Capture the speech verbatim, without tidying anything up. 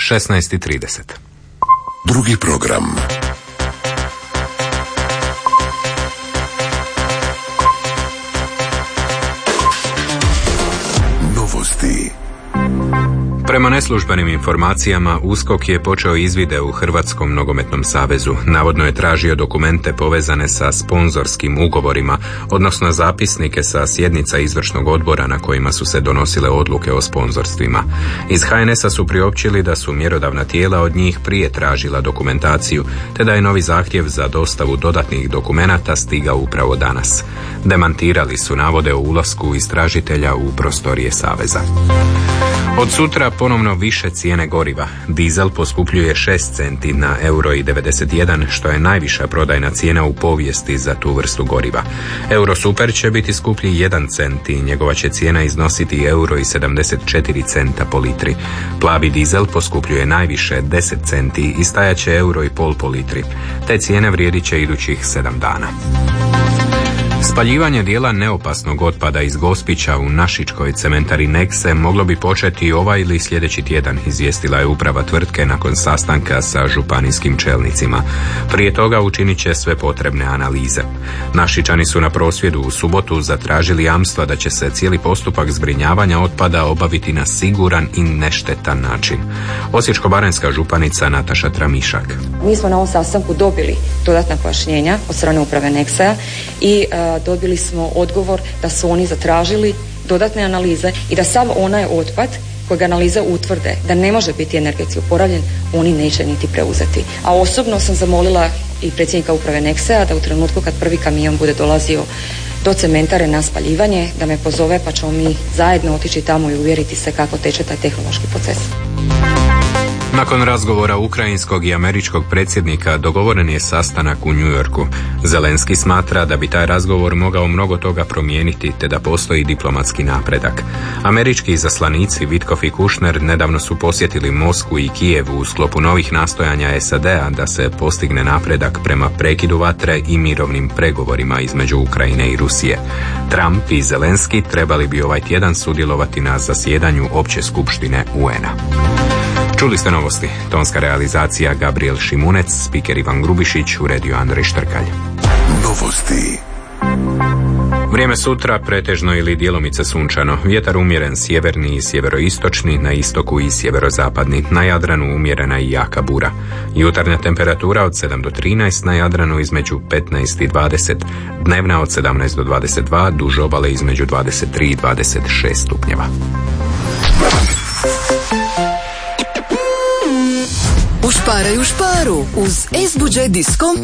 šesnaest i trideset. Drugi program. Novosti. Prema neslužbenim informacijama, USKOK je počeo izvide u Hrvatskom nogometnom savezu. Navodno je tražio dokumente povezane sa sponzorskim ugovorima, odnosno zapisnike sa sjednica izvršnog odbora na kojima su se donosile odluke o sponzorstvima. Iz ha en es-a su priopćili da su mjerodavna tijela od njih prije tražila dokumentaciju, te da je novi zahtjev za dostavu dodatnih dokumenata stigao upravo danas. Demantirali su navode o ulasku istražitelja u prostorije saveza. Od sutra ponovno više cijene goriva. Dizel poskupljuje šest centi na euro i devedeset jedan, što je najviša prodajna cijena u povijesti za tu vrstu goriva. Euro Super će biti skuplji jedan cent i njegova će cijena iznositi euro i sedamdeset četiri centa po litri. Plavi dizel poskupljuje najviše deset centi i stajaće euro i pol po litri. Te cijene vrijedit će idućih sedam dana. Spaljivanje dijela neopasnog otpada iz Gospića u našičkoj cementari Nexe moglo bi početi ovaj ili sljedeći tjedan, izvijestila je uprava tvrtke nakon sastanka sa županijskim čelnicima. Prije toga učinit će sve potrebne analize. Našičani su na prosvjedu u subotu zatražili jamstva da će se cijeli postupak zbrinjavanja otpada obaviti na siguran i neštetan način. Osječko-baranjska županica Nataša Tramišak. Mi smo na ovom sastanku dobili dodatna pojašnjenja od strane uprave Nexa i uh, dobili smo odgovor da su oni zatražili dodatne analize i da sav onaj otpad kojeg analize utvrde da ne može biti energetski oporavljen, oni neće niti preuzeti. A osobno sam zamolila i predsjednika uprave Nexa da u trenutku kad prvi kamion bude dolazio do cementare na spaljivanje, da me pozove pa ćemo mi zajedno otići tamo i uvjeriti se kako teče taj tehnološki proces. Nakon razgovora ukrajinskog i američkog predsjednika dogovoren je sastanak u New Yorku. Zelenski smatra da bi taj razgovor mogao mnogo toga promijeniti te da postoji diplomatski napredak. Američki izaslanici Witkoff i Kushner nedavno su posjetili Moskvu i Kijev u sklopu novih nastojanja es a de a da se postigne napredak prema prekidu vatre i mirovnim pregovorima između Ukrajine i Rusije. Trump i Zelenski trebali bi ovaj tjedan sudjelovati na zasjedanju Opće skupštine u en a. Čuli ste novosti. Tonska realizacija Gabriel Šimunec, spiker Ivan Grubišić, uredio Andrej Štrkalj. Novosti. Vrijeme sutra pretežno ili djelomice sunčano. Vjetar umjeren sjeverni i sjeveroistočni, na istoku i sjeverozapadni. Na Jadranu umjerena i jaka bura. Jutarnja temperatura od sedam do trinaest, na Jadranu između petnaest i dvadeset. Dnevna od sedamnaest do dvadeset dva, duž obale između dvadeset tri i dvadeset šest stupnjeva. Ušparaj u šparu uz S-Budget diskont